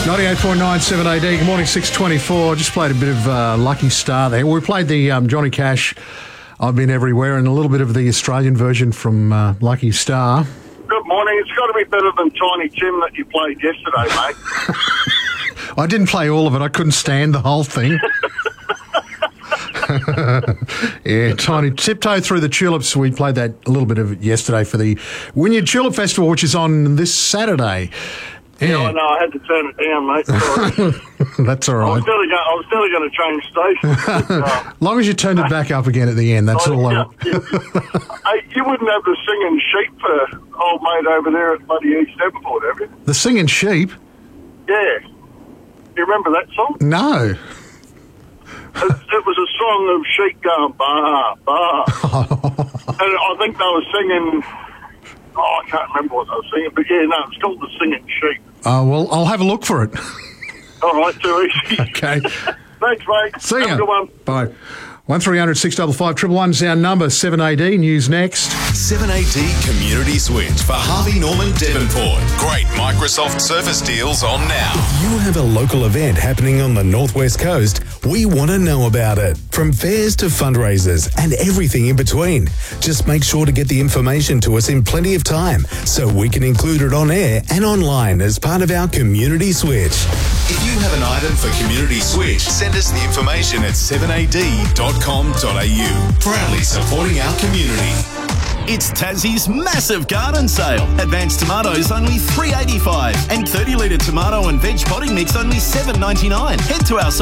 98.9 7AD. Good morning, 6:24. Just played a bit of Lucky Star there. We played the Johnny Cash, I've Been Everywhere, and a little bit of the Australian version from Lucky Star. Good morning. It's got to be better than Tiny Tim that you played yesterday, mate. I didn't play all of it. I couldn't stand the whole thing. Yeah, Tiny Tiptoe Through the Tulips. We played that a little bit of it yesterday for the Wynyard Tulip Festival, which is on this Saturday. Yeah, I know. I had to turn it down, mate. Sorry. That's all right. I was nearly going to change stations. As long as you turned it back up again at the end, that's all I want. Hey, you wouldn't have the singing sheep for old mate over there at bloody East Devonport, have you? The Singing Sheep? Yeah. You remember that song? No. It was a song of sheep going, bah, bah. And I think they were singing... Oh, I can't remember what they were singing, but yeah, no, it's called The Singing Sheep. Well, I'll have a look for it. All right, too easy. Okay. Thanks, mate. See ya. Have a good one. Bye. 1300 655 111 is our number. 7AD, news next. 7AD Community Switch for Harvey Norman Devonport. Great Microsoft Surface deals on now. If you have a local event happening on the Northwest Coast, we want to know about it. From fairs to fundraisers and everything in between. Just make sure to get the information to us in plenty of time so we can include it on air and online as part of our Community Switch. If you have an item for Community Switch, send us the information at 7ad.com.au. Proudly supporting our community. It's Tassie's massive garden sale. Advanced tomatoes only $3.85 and 30-litre tomato and veg potting mix only $7.99. Head to our